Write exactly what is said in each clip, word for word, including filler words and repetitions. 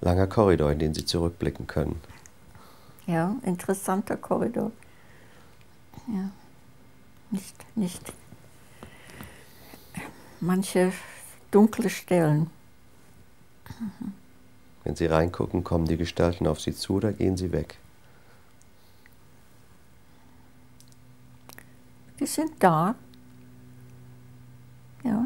Langer Korridor, in den Sie zurückblicken können. Ja, interessanter Korridor. Ja, nicht, nicht manche dunkle Stellen. Mhm. Wenn Sie reingucken, kommen die Gestalten auf Sie zu oder gehen sie weg? Die sind da. Ja.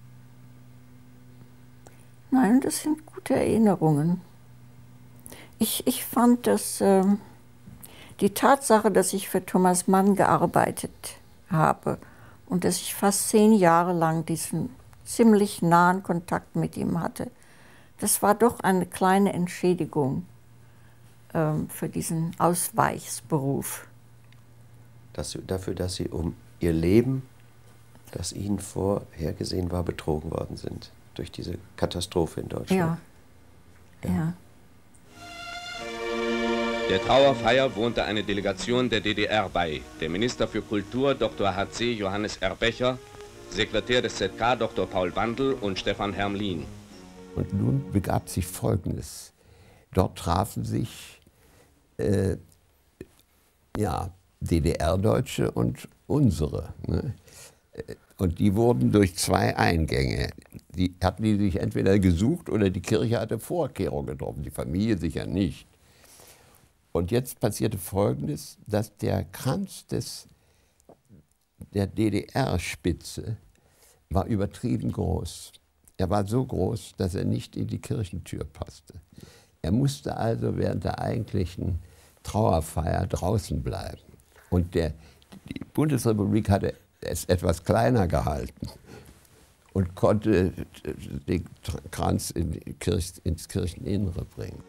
Nein, das sind gute Erinnerungen. Ich, ich fand, dass äh, die Tatsache, dass ich für Thomas Mann gearbeitet habe und dass ich fast zehn Jahre lang diesen ziemlich nahen Kontakt mit ihm hatte, das war doch eine kleine Entschädigung äh, für diesen Ausweichsberuf. Das, dafür, dass Sie um Ihr Leben, das Ihnen vorhergesehen war, betrogen worden sind durch diese Katastrophe in Deutschland. Ja. Ja. Ja. Der Trauerfeier wohnte eine Delegation der D D R bei. Der Minister für Kultur, Doktor H C Johannes R. Becher, Sekretär des Z K, Doktor Paul Bandl und Stefan Hermlin. Und nun begab sich Folgendes. Dort trafen sich äh, ja, D D R-Deutsche und unsere. Ne? Und die wurden durch zwei Eingänge, die hatten die sich entweder gesucht oder die Kirche hatte Vorkehrungen getroffen, die Familie sicher nicht. Und jetzt passierte Folgendes, dass der Kranz des, der D D R-Spitze war übertrieben groß. Er war so groß, dass er nicht in die Kirchentür passte. Er musste also während der eigentlichen Trauerfeier draußen bleiben. Und der, die Bundesrepublik hatte es etwas kleiner gehalten und konnte den Kranz in die Kirch, ins Kircheninnere bringen.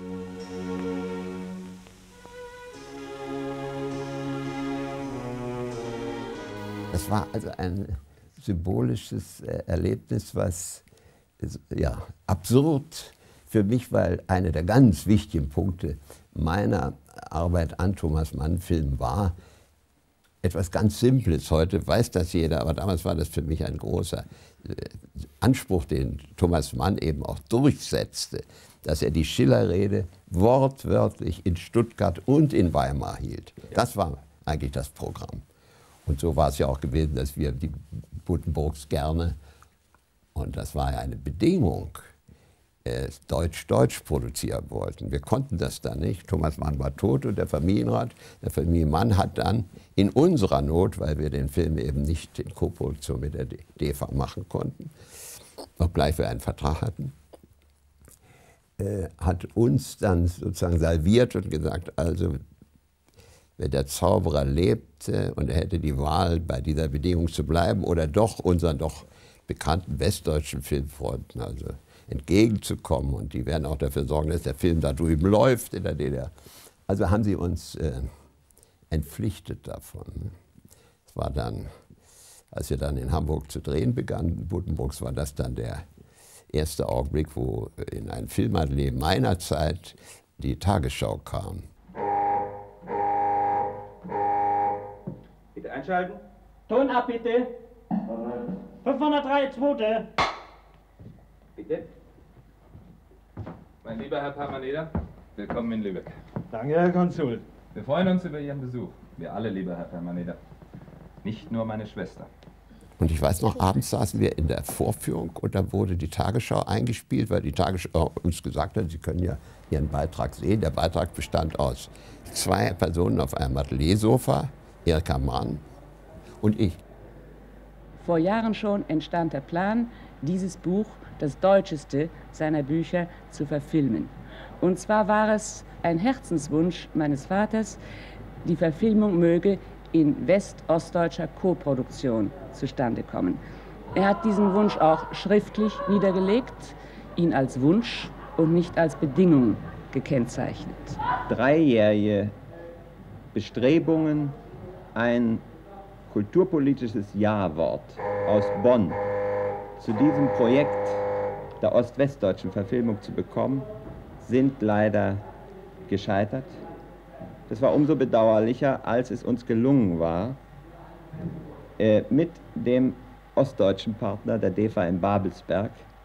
Das war also ein symbolisches Erlebnis, was ja, absurd für mich, weil einer der ganz wichtigen Punkte meiner Arbeit an Thomas Mann-Filmen war, etwas ganz Simples. Heute weiß das jeder, aber damals war das für mich ein großer Anspruch, den Thomas Mann eben auch durchsetzte, dass er die Schiller-Rede wortwörtlich in Stuttgart und in Weimar hielt. Das war eigentlich das Programm. Und so war es ja auch gewesen, dass wir die Buddenbrooks gerne, und das war ja eine Bedingung, Deutsch-Deutsch produzieren wollten. Wir konnten das dann nicht. Thomas Mann war tot und der Familienrat, der Familie Mann hat dann in unserer Not, weil wir den Film eben nicht in Koproduktion mit der D E F A machen konnten, obgleich wir einen Vertrag hatten, äh, hat uns dann sozusagen salviert und gesagt, also wenn der Zauberer lebte und er hätte die Wahl, bei dieser Bedingung zu bleiben oder doch unseren doch bekannten westdeutschen Filmfreunden also entgegenzukommen, und die werden auch dafür sorgen, dass der Film da drüben läuft in der D D R. Also haben sie uns äh, entpflichtet davon. Es war dann, als wir dann in Hamburg zu drehen begannen, Buddenbrooks, war das dann der erste Augenblick, wo in ein Filmatelier meiner Zeit die Tagesschau kam. Bitte einschalten. Ton ab, bitte. fünfhundertdrei, zweite. Bitte. Mein lieber Herr Parmaneder, willkommen in Lübeck. Danke, Herr Konsul. Wir freuen uns über Ihren Besuch. Wir alle, lieber Herr Parmaneder. Nicht nur meine Schwester. Und ich weiß noch, abends saßen wir in der Vorführung und da wurde die Tagesschau eingespielt, weil die Tagesschau uns gesagt hat, Sie können ja Ihren Beitrag sehen. Der Beitrag bestand aus zwei Personen auf einem Ateliersofa, Erika Mann und ich. Vor Jahren schon entstand der Plan, dieses Buch, das deutscheste seiner Bücher, zu verfilmen. Und zwar war es ein Herzenswunsch meines Vaters, die Verfilmung möge in west-ostdeutscher Koproduktion zustande kommen. Er hat diesen Wunsch auch schriftlich niedergelegt, ihn als Wunsch und nicht als Bedingung gekennzeichnet. Dreijährige Bestrebungen, ein kulturpolitisches Ja-Wort aus Bonn zu diesem Projekt der ost-westdeutschen Verfilmung zu bekommen, sind leider gescheitert. Das war umso bedauerlicher, als es uns gelungen war, äh, mit dem ostdeutschen Partner der D E F A in Babelsberg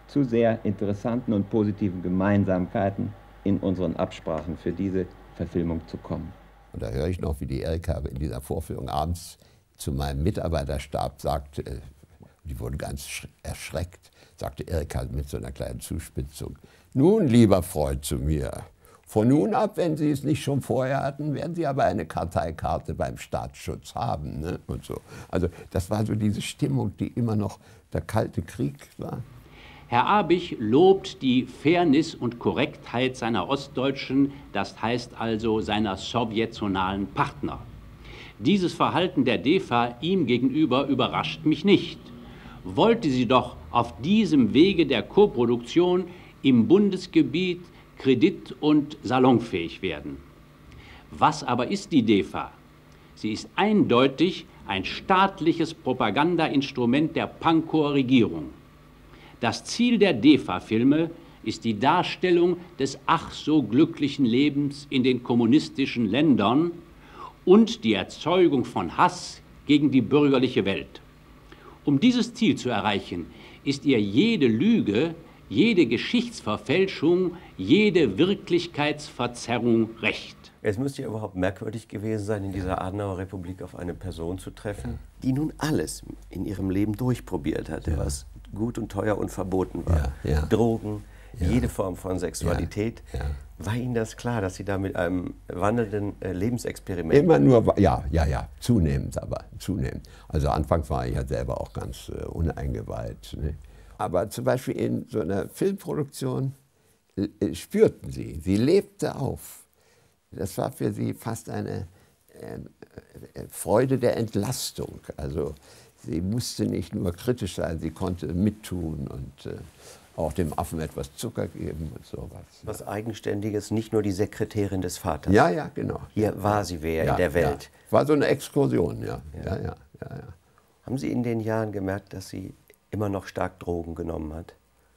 zu sehr interessanten und positiven Gemeinsamkeiten in unseren Absprachen für diese Verfilmung zu kommen. Und da höre ich noch, wie die Erika in dieser Vorführung abends zu meinem Mitarbeiterstab sagte, die wurden ganz erschreckt, sagte Erika mit so einer kleinen Zuspitzung: Nun, lieber Freund zu mir, von nun ab, wenn Sie es nicht schon vorher hatten, werden Sie aber eine Karteikarte beim Staatsschutz haben. Ne? Und so. Also das war so diese Stimmung, die immer noch der Kalte Krieg war. Herr Abich lobt die Fairness und Korrektheit seiner Ostdeutschen, das heißt also seiner sowjetzonalen Partner. Dieses Verhalten der D E F A ihm gegenüber überrascht mich nicht. Wollte sie doch auf diesem Wege der Koproduktion im Bundesgebiet kredit- und salonfähig werden. Was aber ist die D E F A? Sie ist eindeutig ein staatliches Propagandainstrument der Pankower Regierung. Das Ziel der D E F A-Filme ist die Darstellung des ach so glücklichen Lebens in den kommunistischen Ländern und die Erzeugung von Hass gegen die bürgerliche Welt. Um dieses Ziel zu erreichen, ist ihr jede Lüge, jede Geschichtsverfälschung, jede Wirklichkeitsverzerrung recht. Es müsste ja überhaupt merkwürdig gewesen sein, in dieser Adenauer Republik auf eine Person zu treffen, die nun alles in ihrem Leben durchprobiert hatte, ja, was gut und teuer und verboten war. Ja, ja. Drogen, ja, jede Form von Sexualität. Ja, ja. War Ihnen das klar, dass Sie da mit einem wandelnden äh, Lebensexperiment... Immer nur, ja, ja, ja, zunehmend, aber zunehmend. Also anfangs war ich ja selber auch ganz äh, uneingeweiht. Ne? Aber zum Beispiel in so einer Filmproduktion äh, spürten Sie, sie lebte auf. Das war für sie fast eine äh, Freude der Entlastung. Also sie musste nicht nur kritisch sein, sie konnte mittun und äh, auch dem Affen etwas Zucker geben und sowas. Was Eigenständiges, nicht nur die Sekretärin des Vaters. Ja, ja, genau. Hier war sie wer ja, in der Welt. Ja. War so eine Exkursion, ja. Ja. Ja, ja, ja, ja. Haben Sie in den Jahren gemerkt, dass sie immer noch stark Drogen genommen hat?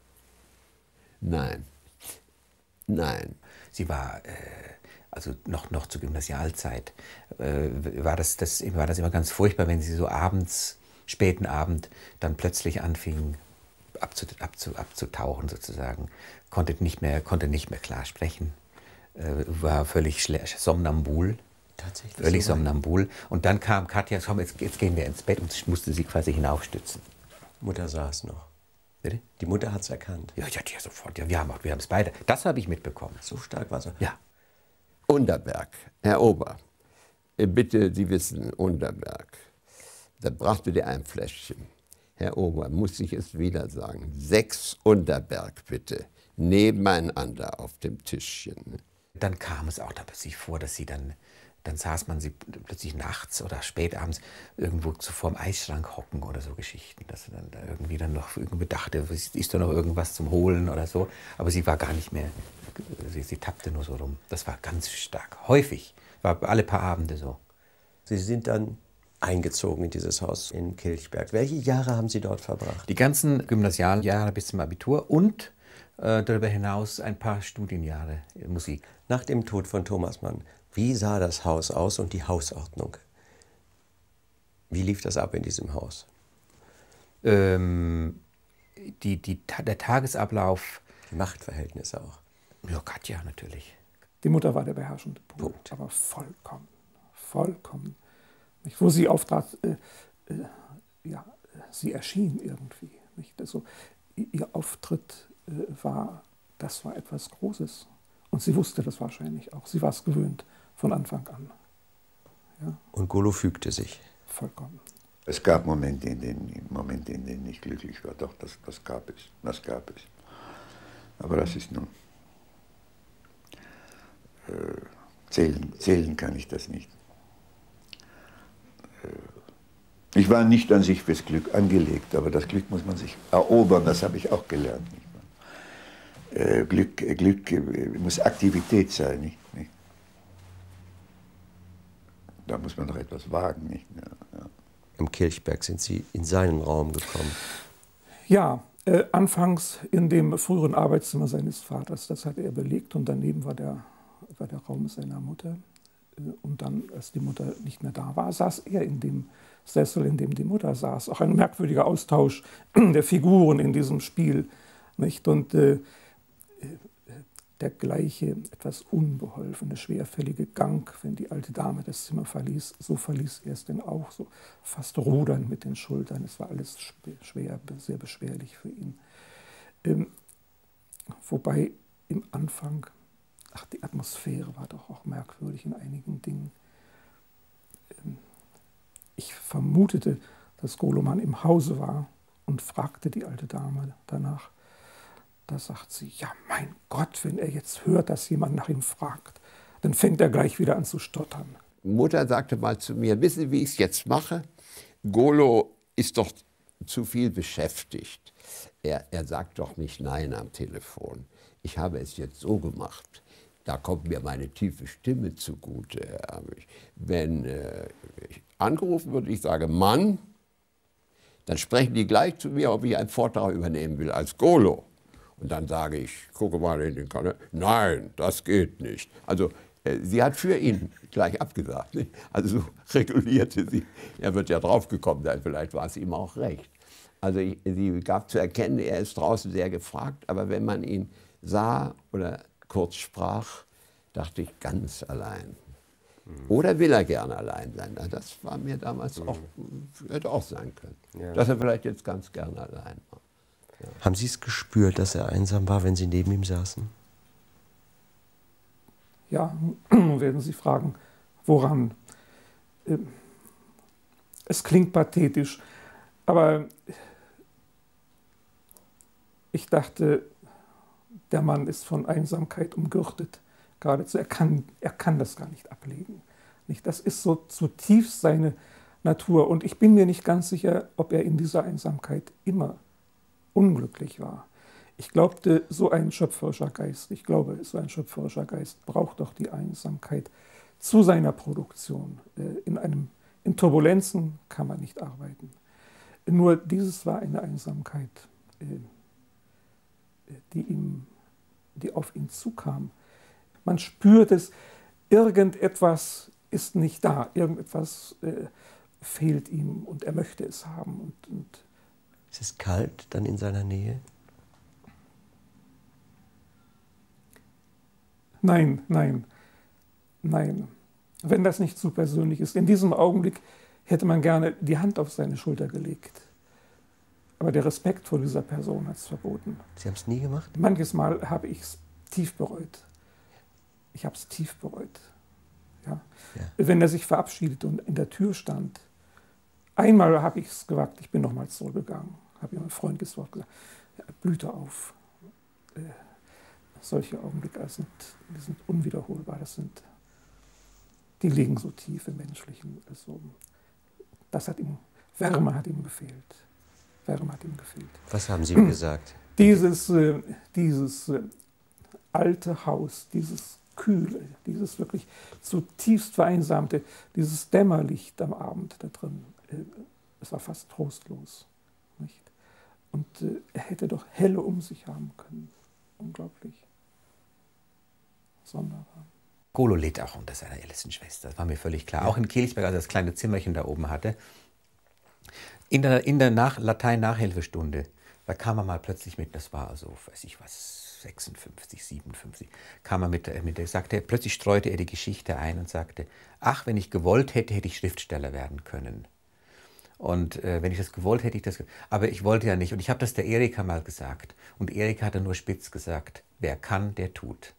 Nein. Nein. Sie war... Äh Also noch, noch zur Gymnasialzeit, äh, war, das, das, war das immer ganz furchtbar, wenn sie so abends, späten Abend, dann plötzlich anfing abzu, abzu, abzutauchen sozusagen. Konnte nicht mehr, konnte nicht mehr klar sprechen, äh, war völlig somnambul. Tatsächlich? Völlig so somnambul. Und dann kam Katja, komm, jetzt, jetzt gehen wir ins Bett, und musste sie quasi hinaufstützen. Mutter saß noch. Bitte? Die Mutter hat es erkannt. Ja, ja, ja, sofort. Ja, wir haben wir es beide. Das habe ich mitbekommen. So stark war sie. Ja. Unterberg, Herr Ober, bitte, Sie wissen, Unterberg, da brachte der ein Fläschchen. Herr Ober, muss ich es wieder sagen, sechs Unterberg bitte, nebeneinander auf dem Tischchen. Dann kam es auch da plötzlich vor, dass sie dann, dann saß man sie plötzlich nachts oder spätabends irgendwo so vorm Eisschrank hocken oder so Geschichten, dass sie dann da irgendwie dann noch irgendwie dachte, ist da noch irgendwas zum Holen oder so, aber sie war gar nicht mehr, sie, sie tappte nur so rum. Das war ganz stark, häufig, war alle paar Abende so. Sie sind dann eingezogen in dieses Haus in Kilchberg. Welche Jahre haben Sie dort verbracht? Die ganzen Gymnasialjahre bis zum Abitur und äh, darüber hinaus ein paar Studienjahre Musik. Nach dem Tod von Thomas Mann, wie sah das Haus aus und die Hausordnung? Wie lief das ab in diesem Haus? Ähm, die, die, der Tagesablauf. Die Machtverhältnisse auch. Ja, Katja natürlich. Die Mutter war der beherrschende Pol, Punkt. Aber vollkommen, vollkommen. Nicht? Wo sie auftrat, äh, äh, ja, sie erschien irgendwie. Nicht? Also, ihr Auftritt äh, war, das war etwas Großes. Und sie wusste das wahrscheinlich auch. Sie war es gewöhnt von Anfang an. Ja? Und Golo fügte sich. Vollkommen. Es gab Momente, in denen, Momente, in denen ich glücklich war. Doch, das, das gab es. Das gab es. Aber das ist nun... Äh, zählen, zählen kann ich das nicht. Äh, ich war nicht an sich fürs Glück angelegt, aber das Glück muss man sich erobern, das habe ich auch gelernt. Nicht? Äh, Glück, Glück äh, muss Aktivität sein. Nicht? Nicht? Da muss man doch etwas wagen. Nicht? Ja, ja. Im Kilchberg sind Sie in seinen Raum gekommen. Ja, äh, anfangs in dem früheren Arbeitszimmer seines Vaters. Das hatte er belegt und daneben war der, war der Raum seiner Mutter. Und dann, als die Mutter nicht mehr da war, saß er in dem Sessel, in dem die Mutter saß. Auch ein merkwürdiger Austausch der Figuren in diesem Spiel Nicht? Und äh, der gleiche, etwas unbeholfene, schwerfällige Gang, wenn die alte Dame das Zimmer verließ, so verließ er es denn auch, so fast rudernd mit den Schultern. Es war alles schwer, sehr beschwerlich für ihn. Ähm, wobei im Anfang, ach, die Atmosphäre war doch auch merkwürdig in einigen Dingen. Ähm, ich vermutete, dass Goloman im Hause war und fragte die alte Dame danach. Da sagt sie, ja, mein Gott, wenn er jetzt hört, dass jemand nach ihm fragt, dann fängt er gleich wieder an zu stottern. Mutter sagte mal zu mir, wissen Sie, wie ich es jetzt mache? Golo ist doch zu viel beschäftigt. Er, er sagt doch nicht Nein am Telefon. Ich habe es jetzt so gemacht. Da kommt mir meine tiefe Stimme zugute. Wenn äh, ich angerufen wird, ich sage Mann, dann sprechen die gleich zu mir, ob ich einen Vortrag übernehmen will als Golo. Und dann sage ich, gucke mal in den Kanal. Nein, das geht nicht. Also äh, sie hat für ihn gleich abgesagt. Nicht? Also so regulierte sie. Er wird ja draufgekommen sein, vielleicht war es ihm auch recht. Also ich, sie gab zu erkennen, er ist draußen sehr gefragt. Aber wenn man ihn sah oder kurz sprach, dachte ich, ganz allein. Mhm. Oder will er gerne allein sein? Das war mir damals mhm. auch, hätte auch sein können. Ja. Dass er vielleicht jetzt ganz gerne allein war. Ja. Haben Sie es gespürt, dass er einsam war, wenn Sie neben ihm saßen? Ja, werden Sie fragen, woran? Es klingt pathetisch, aber ich dachte, der Mann ist von Einsamkeit umgürtet. Geradezu, er kann, er kann das gar nicht ablegen. Nicht? Das ist so zutiefst seine Natur. Und ich bin mir nicht ganz sicher, ob er in dieser Einsamkeit immer unglücklich war. Ich glaubte, so ein schöpferischer Geist, ich glaube, so ein schöpferischer Geist braucht doch die Einsamkeit zu seiner Produktion. In, einem, in Turbulenzen kann man nicht arbeiten. Nur dieses war eine Einsamkeit, die, ihm, die auf ihn zukam. Man spürt es, irgendetwas ist nicht da, irgendetwas äh, fehlt ihm und er möchte es haben. Und, und ist es kalt dann in seiner Nähe? Nein, nein, nein. Wenn das nicht zu persönlich ist. In diesem Augenblick hätte man gerne die Hand auf seine Schulter gelegt. Aber der Respekt vor dieser Person hat es verboten. Sie haben es nie gemacht? Manches Mal habe ich es tief bereut. Ich habe es tief bereut. Ja. Ja. Wenn er sich verabschiedet und in der Tür stand. Einmal habe ich es gewagt, ich bin nochmals zurückgegangen. Habe ihm ein freundliches Wort gesagt. Ja, blühte auf. Äh, solche Augenblicke sind, die sind unwiederholbar. Das sind, die liegen so tief im Menschlichen. Also, das hat ihm, Wärme hat ihm gefehlt. Wärme hat ihm gefehlt. Was haben Sie ihm gesagt? Dieses, äh, dieses äh, alte Haus, dieses Kühle, dieses wirklich zutiefst vereinsamte, dieses Dämmerlicht am Abend da drin, äh, es war fast trostlos. Nicht? Und äh, er hätte doch Helle um sich haben können. Unglaublich. Sonderbar. Golo litt auch unter seiner ältesten Schwester, das war mir völlig klar. Ja. Auch in Kelsberg, als er das kleine Zimmerchen da oben hatte. In der, in der Nach Latein-Nachhilfestunde, da kam er mal plötzlich mit, das war also, weiß ich was, sechsundfünfzig, siebenundfünfzig, kam er mit, mit der, sagte, plötzlich streute er die Geschichte ein und sagte, ach, wenn ich gewollt hätte, hätte ich Schriftsteller werden können. Und äh, wenn ich das gewollt hätte, ich das, aber ich wollte ja nicht. Und ich habe das der Erika mal gesagt. Und Erika hat dann nur spitz gesagt, wer kann, der tut.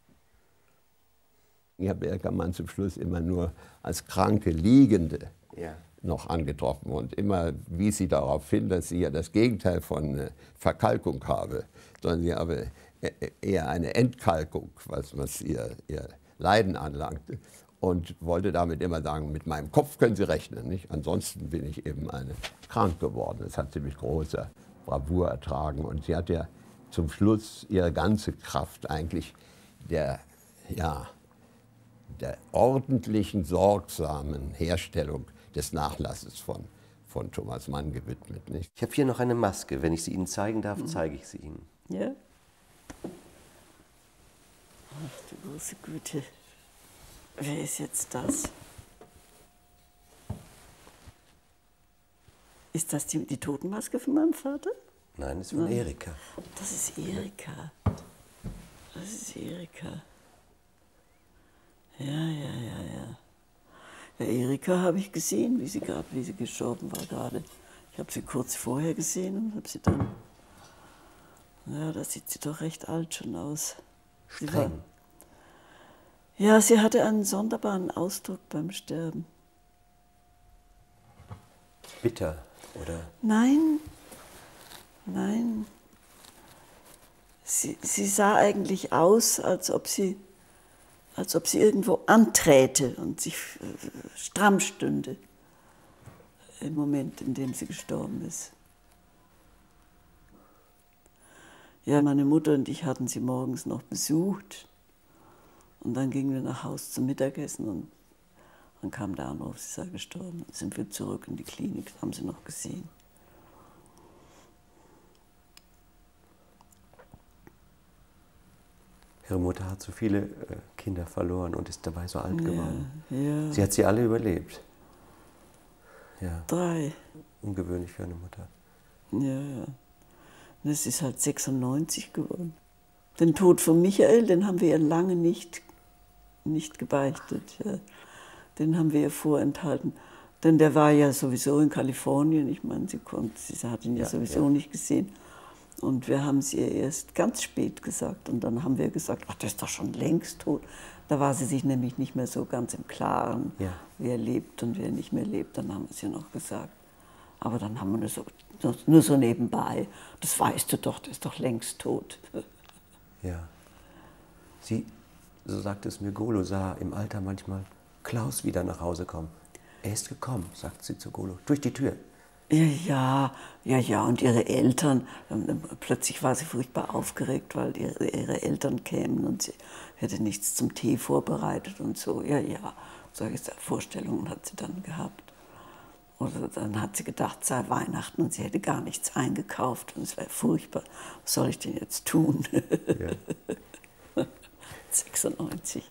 Ich habe Erika Mann zum Schluss immer nur als kranke Liegende ja. noch angetroffen und immer wies sie darauf hin, dass sie ja das Gegenteil von äh, Verkalkung habe, sondern sie habe eher eine Entkalkung, was, was ihr, ihr Leiden anlangte. Und wollte damit immer sagen, mit meinem Kopf können Sie rechnen. Nicht? Ansonsten bin ich eben eine krank geworden. Das hat sie mit großer Bravour ertragen. Und sie hat ja zum Schluss ihre ganze Kraft eigentlich der, ja, der ordentlichen, sorgsamen Herstellung des Nachlasses von, von Thomas Mann gewidmet. Nicht? Ich habe hier noch eine Maske. Wenn ich sie Ihnen zeigen darf, zeige ich sie Ihnen. Ja? Ach du große Güte. Wer ist jetzt das? Ist das die, die Totenmaske von meinem Vater? Nein, das ist von Nein. Erika. Das ist Erika. Das ist Erika. Ja, ja, ja, ja. Ja, Erika habe ich gesehen, wie sie gerade, wie sie gestorben war gerade. Ich habe sie kurz vorher gesehen und habe sie dann. Ja, da sieht sie doch recht alt schon aus. Sie war, ja, sie hatte einen sonderbaren Ausdruck beim Sterben. Bitter, oder? Nein, nein. Sie, sie sah eigentlich aus, als ob sie, als ob sie irgendwo anträte und sich stramm stünde im Moment, in dem sie gestorben ist. Ja, meine Mutter und ich hatten sie morgens noch besucht und dann gingen wir nach Haus zum Mittagessen und dann kam der Anruf, sie sei gestorben. Dann sind wir zurück in die Klinik, haben sie noch gesehen. Ihre Mutter hat so viele äh, Kinder verloren und ist dabei so alt Ja, geworden. ja. Sie hat sie alle überlebt. Ja. Drei. Ungewöhnlich für eine Mutter. Ja, ja. Und es ist halt sechsundneunzig geworden. Den Tod von Michael, den haben wir ihr lange nicht, nicht gebeichtet. Ja. Den haben wir ihr vorenthalten. Denn der war ja sowieso in Kalifornien. Ich meine, sie, konnte, sie hat ihn ja, ja sowieso ja. nicht gesehen. Und wir haben es ihr erst ganz spät gesagt. Und dann haben wir gesagt, ach, der ist doch schon längst tot. Da war sie sich nämlich nicht mehr so ganz im Klaren, ja. wer lebt und wer nicht mehr lebt. Dann haben wir es ihr noch gesagt. Aber dann haben wir nur so, nur so nebenbei. Das weißt du doch, der ist doch längst tot. Ja. Sie, so sagte es mir Golo, sah im Alter manchmal Klaus wieder nach Hause kommen. Er ist gekommen, sagt sie zu Golo, durch die Tür. Ja, ja, ja, und ihre Eltern, plötzlich war sie furchtbar aufgeregt, weil ihre, ihre Eltern kämen und sie hätte nichts zum Tee vorbereitet und so. Ja, ja, solche Vorstellungen hat sie dann gehabt. Oder dann hat sie gedacht, es sei Weihnachten und sie hätte gar nichts eingekauft und es wäre furchtbar. Was soll ich denn jetzt tun? Ja. sechsundneunzig.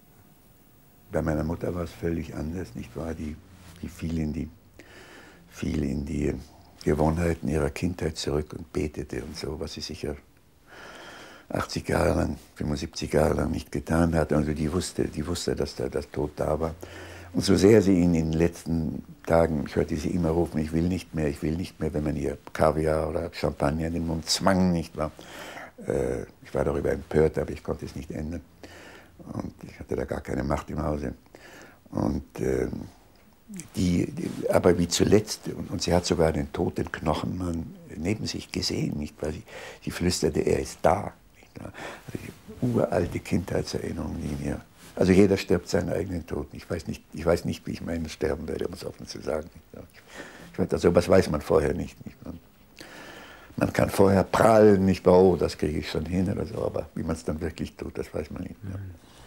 Bei meiner Mutter war es völlig anders, nicht wahr? Die, die fiel in die fiel in die Gewohnheiten ihrer Kindheit zurück und betete und so, was sie sicher achtzig Jahre lang, fünfundsiebzig Jahre lang nicht getan hat. Also die wusste, die wusste, dass da das Tod da war. Und so sehr sie ihn in den letzten Tagen, ich hörte sie immer rufen, ich will nicht mehr, ich will nicht mehr, wenn man ihr Kaviar oder Champagner in den Mund zwang, nicht wahr? Äh, ich war darüber empört, aber ich konnte es nicht ändern. Und ich hatte da gar keine Macht im Hause. Und äh, Die, die, aber wie zuletzt, und, und sie hat sogar den toten Knochenmann neben sich gesehen, nicht wahr? Sie, sie flüsterte, er ist da. Nicht wahr? Also die uralte Kindheitserinnerung, die mir. Also jeder stirbt seinen eigenen Tod. Ich weiß nicht, ich weiß nicht, wie ich meinen sterben werde, um es offen zu sagen. Nicht wahr? Ich, ich weiß, also, was weiß man vorher nicht. Nicht wahr? Man kann vorher prahlen, nicht wahr? Oh, das kriege ich schon hin oder so, aber wie man es dann wirklich tut, das weiß man nicht. Ja.